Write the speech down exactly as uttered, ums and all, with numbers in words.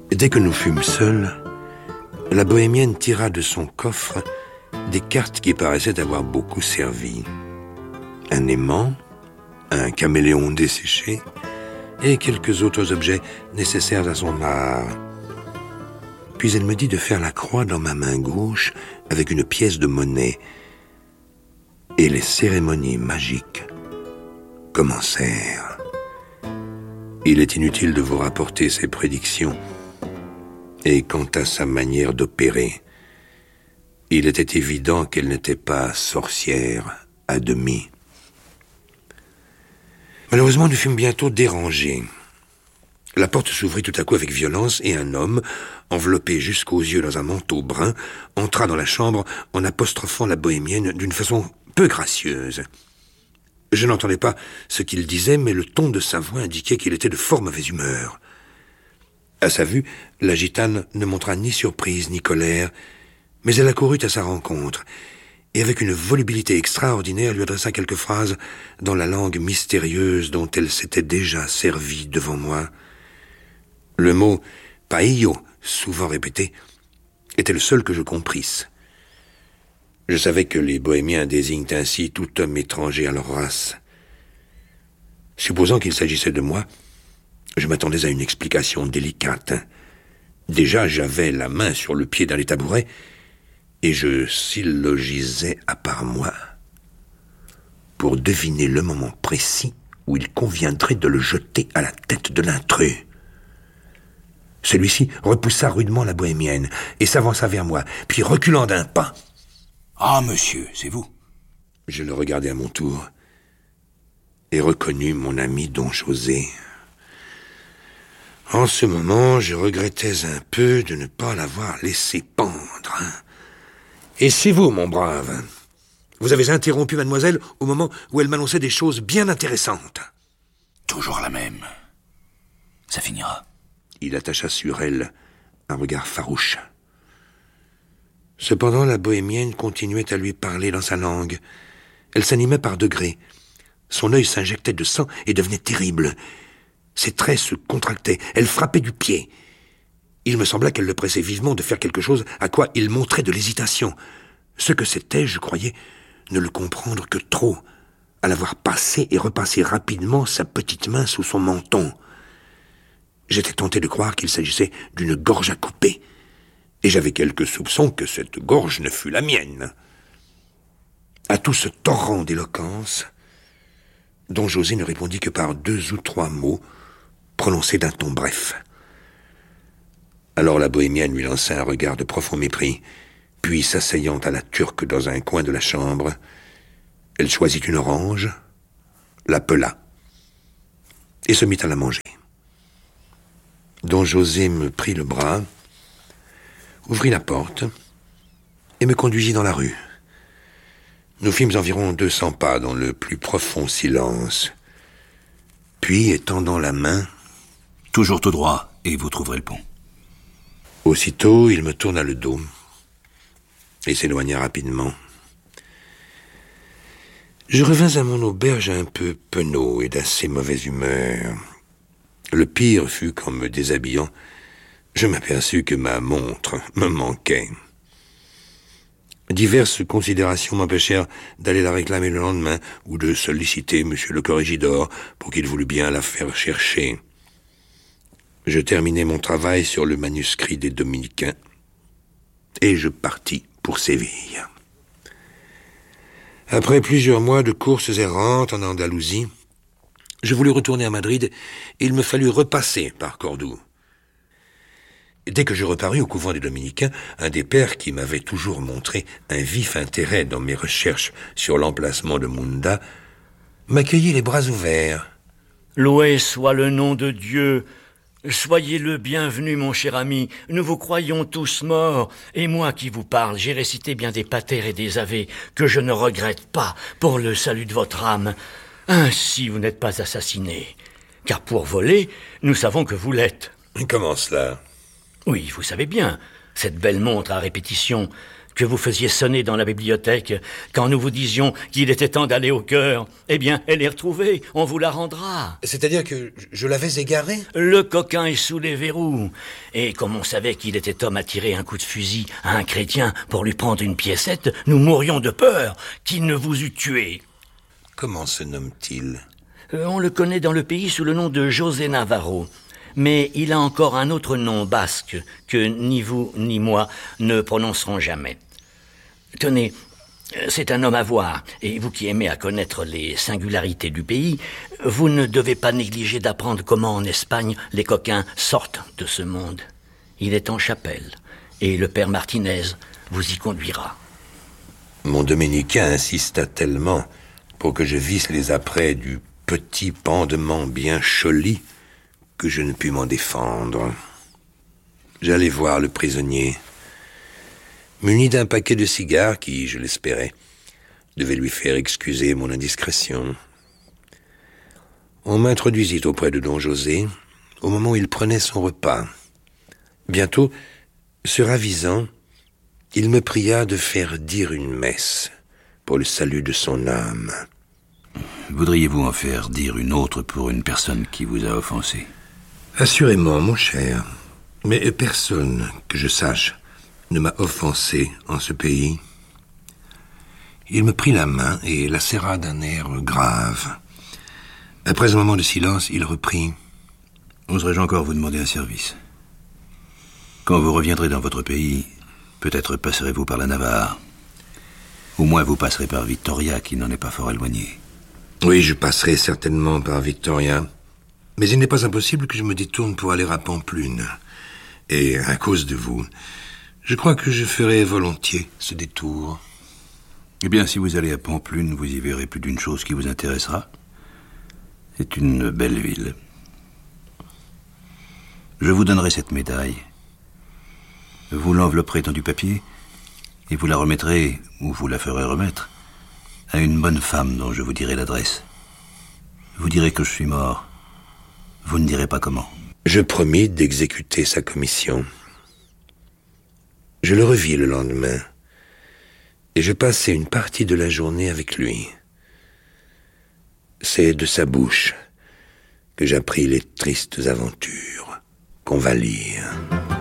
Dès que nous fûmes seuls, la bohémienne tira de son coffre des cartes qui paraissaient avoir beaucoup servi. Un aimant, un caméléon desséché et quelques autres objets nécessaires à son art. Puis elle me dit de faire la croix dans ma main gauche avec une pièce de monnaie. Et les cérémonies magiques commencèrent. Il est inutile de vous rapporter ses prédictions. Et quant à sa manière d'opérer, il était évident qu'elle n'était pas sorcière à demi. Malheureusement, nous fûmes bientôt dérangés. La porte s'ouvrit tout à coup avec violence et un homme, enveloppé jusqu'aux yeux dans un manteau brun, entra dans la chambre en apostrophant la bohémienne d'une façon peu gracieuse. Je n'entendais pas ce qu'il disait, mais le ton de sa voix indiquait qu'il était de fort mauvaise humeur. À sa vue, la gitane ne montra ni surprise ni colère, mais elle accourut à sa rencontre, et avec une volubilité extraordinaire lui adressa quelques phrases dans la langue mystérieuse dont elle s'était déjà servie devant moi. Le mot « paillo », souvent répété, était le seul que je comprisse. Je savais que les bohémiens désignent ainsi tout homme étranger à leur race. Supposant qu'il s'agissait de moi, je m'attendais à une explication délicate. Déjà, j'avais la main sur le pied d'un des tabourets, et je syllogisais à part moi pour deviner le moment précis où il conviendrait de le jeter à la tête de l'intrus. Celui-ci repoussa rudement la bohémienne et s'avança vers moi, puis reculant d'un pas. « Ah, monsieur, c'est vous ?» Je le regardai à mon tour et reconnus mon ami Don José. En ce moment, je regrettais un peu de ne pas l'avoir laissé pendre. « Et c'est vous, mon brave. Vous avez interrompu mademoiselle au moment où elle m'annonçait des choses bien intéressantes. » « Toujours la même. Ça finira. » Il attacha sur elle un regard farouche. Cependant, la bohémienne continuait à lui parler dans sa langue. Elle s'animait par degrés. Son œil s'injectait de sang et devenait terrible. Ses traits se contractaient. Elle frappait du pied. Il me sembla qu'elle le pressait vivement de faire quelque chose à quoi il montrait de l'hésitation. Ce que c'était, je croyais, ne le comprendre que trop, à la voir passer et repasser rapidement sa petite main sous son menton. J'étais tenté de croire qu'il s'agissait d'une gorge à couper, et j'avais quelques soupçons que cette gorge ne fût la mienne. À tout ce torrent d'éloquence, Don José ne répondit que par deux ou trois mots, prononcés d'un ton bref. Alors la bohémienne lui lança un regard de profond mépris, puis s'asseyant à la turque dans un coin de la chambre, elle choisit une orange, la pela, et se mit à la manger. Don José me prit le bras, ouvrit la porte et me conduisit dans la rue. Nous fîmes environ deux cents pas dans le plus profond silence. Puis, étendant la main... « Toujours tout droit, et vous trouverez le pont. » Aussitôt, il me tourna le dos et s'éloigna rapidement. Je revins à mon auberge un peu penaud et d'assez mauvaise humeur. Le pire fut qu'en me déshabillant, je m'aperçus que ma montre me manquait. Diverses considérations m'empêchèrent d'aller la réclamer le lendemain ou de solliciter monsieur le corrégidor pour qu'il voulût bien la faire chercher. Je terminai mon travail sur le manuscrit des Dominicains et je partis pour Séville. Après plusieurs mois de courses errantes en Andalousie, je voulus retourner à Madrid et il me fallut repasser par Cordoue. Dès que je reparus au couvent des Dominicains, un des pères qui m'avait toujours montré un vif intérêt dans mes recherches sur l'emplacement de Munda m'accueillit les bras ouverts. « Loué soit le nom de Dieu. Soyez le bienvenu, mon cher ami. Nous vous croyons tous morts. Et moi qui vous parle, j'ai récité bien des paters et des avés que je ne regrette pas pour le salut de votre âme. Ainsi, vous n'êtes pas assassiné. Car pour voler, nous savons que vous l'êtes. » « Comment cela ?»« Oui, vous savez bien, cette belle montre à répétition que vous faisiez sonner dans la bibliothèque quand nous vous disions qu'il était temps d'aller au cœur. Eh bien, elle est retrouvée, on vous la rendra. C'est-à-dire que je l'avais égaré? Le coquin est sous les verrous. Et comme on savait qu'il était homme à tirer un coup de fusil à un chrétien pour lui prendre une piécette, nous mourions de peur qu'il ne vous eût tué. Comment se nomme-t-il? Euh, on le connaît dans le pays sous le nom de José Navarro. Mais il a encore un autre nom basque que ni vous ni moi ne prononcerons jamais. Tenez, c'est un homme à voir, et vous qui aimez à connaître les singularités du pays, vous ne devez pas négliger d'apprendre comment en Espagne les coquins sortent de ce monde. Il est en chapelle, et le père Martinez vous y conduira. Mon dominicain insista tellement pour que je visse les apprêts du petit pendement bien choli que je ne pus m'en défendre. J'allai voir le prisonnier, muni d'un paquet de cigares qui, je l'espérais, devait lui faire excuser mon indiscrétion. On m'introduisit auprès de don José au moment où il prenait son repas. Bientôt, se ravisant, il me pria de faire dire une messe pour le salut de son âme. Voudriez-vous en faire dire une autre pour une personne qui vous a offensé? Assurément, mon cher, mais personne, que je sache, ne m'a offensé en ce pays. Il me prit la main et la serra d'un air grave. Après un moment de silence, il reprit. « Oserais-je encore vous demander un service? Quand vous reviendrez dans votre pays, peut-être passerez-vous par la Navarre. Au moins vous passerez par Victoria, qui n'en est pas fort éloigné. » Oui, je passerai certainement par Victoria. Mais il n'est pas impossible que je me détourne pour aller à Pampelune. Et à cause de vous, je crois que je ferai volontiers ce détour. Eh bien, si vous allez à Pampelune, vous y verrez plus d'une chose qui vous intéressera. C'est une belle ville. Je vous donnerai cette médaille. Vous l'envelopperez dans du papier et vous la remettrez, ou vous la ferez remettre, à une bonne femme dont je vous dirai l'adresse. Vous direz que je suis mort. Vous ne direz pas comment. Je promis d'exécuter sa commission. Je le revis le lendemain, et je passai une partie de la journée avec lui. C'est de sa bouche que j'appris les tristes aventures qu'on va lire.